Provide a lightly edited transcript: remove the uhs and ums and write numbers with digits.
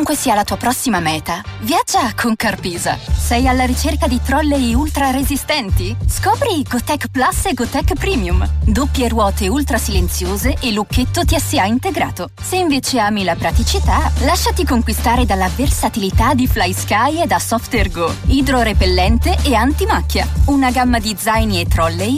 Qualunque sia la tua prossima meta, viaggia con Carpisa. Sei alla ricerca di trolley ultra resistenti? Scopri GoTech Plus e GoTech Premium. Doppie ruote ultra silenziose e lucchetto TSA integrato. Se invece ami la praticità, lasciati conquistare dalla versatilità di FlySky e da Softair Go, idrorepellente e antimacchia. Una gamma di zaini e trolley